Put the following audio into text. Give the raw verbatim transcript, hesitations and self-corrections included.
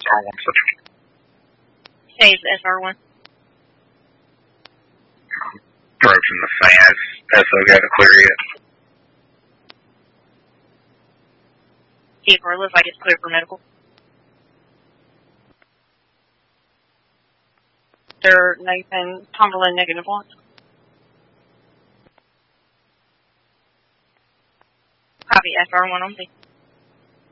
R one system. Save S R one. Broke from the fan. S O got to clear it. Keeper, looks like it's clear for medical. Sir Nathan Tomberlin, negative one. Copy, S R one on me.